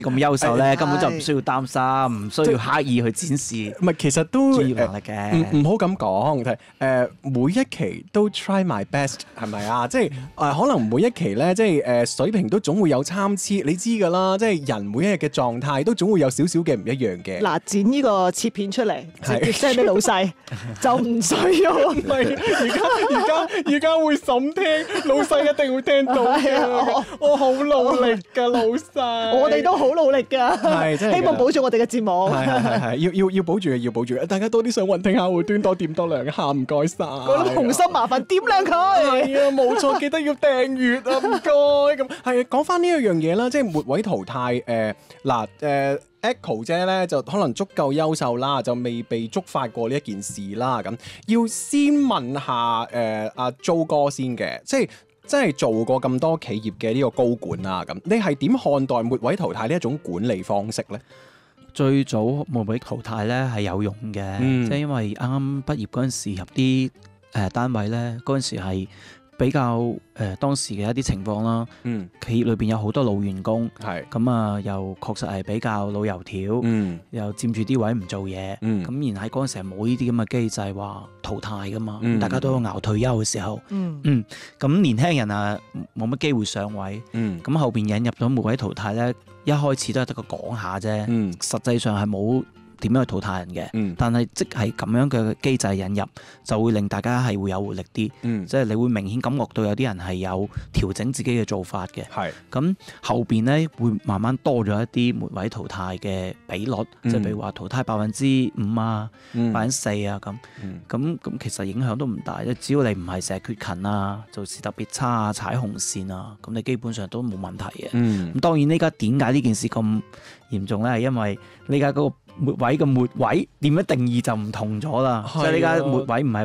咁優秀咧，根本就唔需要擔心，唔需要刻意去展示。 唔係，其實都專業能力嘅， 唔好咁講。每一期都 try my best 係咪啊？即係可能每一期咧，即係水平都總會有參差，你知㗎啦。即係人每一日嘅狀態都總會有少少嘅唔一樣嘅。 嗱，剪呢個切片出嚟，直接 send 俾老細，就唔需要。 唔係，而家會審聽，老細一定會聽到嘅。我好努力㗎，老細。 我哋都好努力㗎，希望保住我哋嘅節目。 係，要保住嘅，要保住嘅。大家多啲上雲聽客戶端，多點多兩下，唔該晒。 嗰啲紅心麻煩點亮佢。 係啊，冇錯，記得要訂閱啊，唔該。咁係講翻呢一樣嘢啦，即係末位淘汰。Echo 姐咧就可能足夠優秀啦，就未被觸發過呢一件事啦。咁要先問下阿 Jo 哥先嘅，即係真係做過咁多企業嘅呢個高管啊。咁你係點看待末位淘汰呢一種管理方式咧？ 最早末位淘汰咧係有用嘅，即係因為啱啱畢業嗰陣時入啲單位咧，嗰陣時係比較當時嘅一啲情況啦。企業裏邊有好多老員工，咁啊又確實係比較老油條，又佔住啲位唔做嘢。咁然喺嗰陣時係冇呢啲咁嘅機制話淘汰噶嘛，大家都熬退休嘅時候，咁年輕人啊冇乜機會上位，咁後邊引入咗末位淘汰咧，一開始都係得個講下啫，實際上係冇點樣去淘汰人嘅，但係即係咁樣嘅機制引入，就會令大家係會有活力啲，即係你會明顯感覺到有啲人係有調整自己嘅做法嘅。咁後邊咧會慢慢多咗一啲末位淘汰嘅比率，即係譬如話淘汰5%啊、4%啊咁其實影響都唔大，只要你唔係成日缺勤啊、做事特別差啊、踩紅線啊，咁你基本上都冇問題嘅。咁當然呢家點解呢件事咁嚴重咧？係因為呢家嗰個末位嘅末位點樣定義就唔同咗啦，即係呢家末位唔係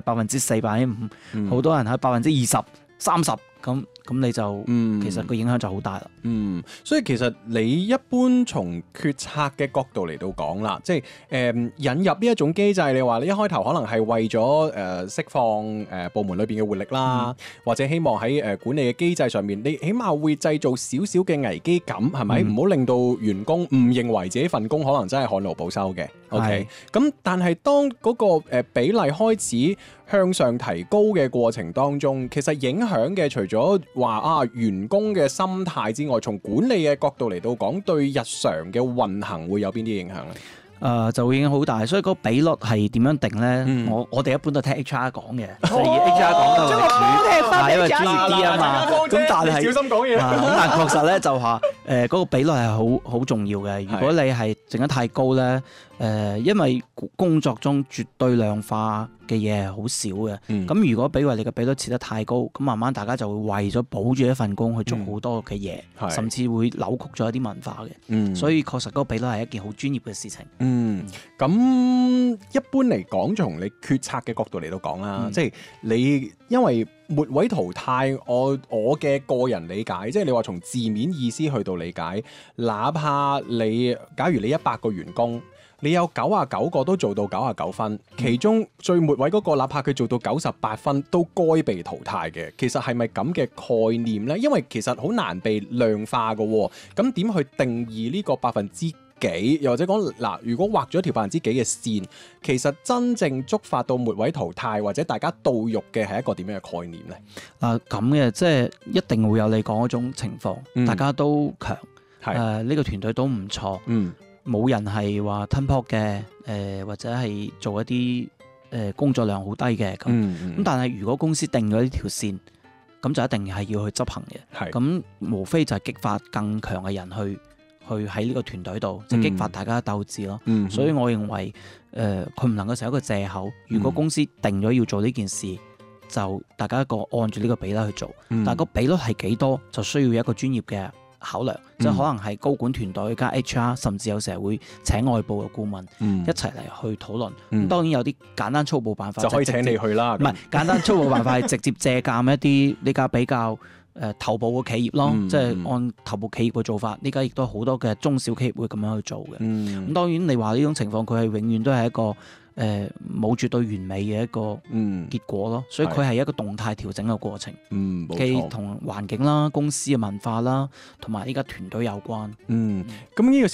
4%、5%，好多人喺20%、30%咁你就其實個影響就好大啦。 所以其實你一般從決策嘅角度嚟到講啦，即係引入呢一種機制，你話你一開頭可能係為咗釋放部門裏邊嘅活力啦，或者希望喺管理嘅機制上面，你起碼會製造少少嘅危機感，係咪？唔好令到員工誤認為自己份工可能真係汗勞保收嘅。OK，咁但係當嗰個比例開始向上提高嘅過程當中，其實影響嘅除咗話員工嘅心態之外，從管理嘅角度嚟到講，對日常嘅運行會有邊啲影響咧？ 就會影響好大，所以嗰個比率係點樣定咧？我哋一般都聽 HR 講嘅，即係 HR 講得為主，因為專業啲啊嘛。咁但係小心講嘢。 咁但係確實咧就話嗰個比率係好重要嘅。如果你係整得太高咧，因為工作中絕對量化嘅嘢係好少嘅。咁如果比如你嘅比率設得太高，咁慢慢大家就會為咗保住一份工去做好多嘅嘢，甚至會扭曲咗一啲文化嘅。所以確實嗰個比率係一件好專業嘅事情。 咁一般嚟講，從你決策嘅角度嚟到講啦，即係你因為末位淘汰，我嘅個人理解，即係你話從字面意思去到理解，哪怕假如你100個員工，你有99個都做到99分，其中最末位嗰個，哪怕佢做到98分，都該被淘汰嘅。其實係咪咁嘅概念呢？因為其實好難被量化㗎喎，咁點去定義呢個%幾？又或者講嗱，如果畫咗條%幾嘅線，其實真正觸發到末位淘汰或者大家到肉嘅係一個點樣嘅概念呢？ 咁嘅即係一定會有你講嗰種情況，大家都強，呢個團隊都唔錯，冇人係話吞泡嘅，或者係做一啲工作量好低嘅咁。但係如果公司定咗呢條線，咁就一定係要去執行嘅。咁無非就係激發更強嘅人去喺呢個團隊度，即係激發大家鬥志咯。所以我認為佢唔能夠成一個藉口。如果公司定咗要做呢件事，就大家按住呢個比例去做。但係個比率係幾多，就需要一個專業嘅考量，即係可能係高管團隊加 HR， 甚至有時候會請外部嘅顧問一齊嚟去討論。咁當然有啲簡單粗暴辦法就可以請你去啦。唔係簡單粗暴辦法係直接借鑑一啲呢家比較頭部嘅企業咯，即係按頭部企業嘅做法。呢家亦都好多嘅中小企業會咁樣去做嘅。咁當然你話呢種情況，佢係永遠都係一個冇絕對完美嘅一個結果咯，所以佢係一個動態調整嘅過程，既同環境啦、公司嘅文化啦，同埋依家團隊有關。 咁呢個時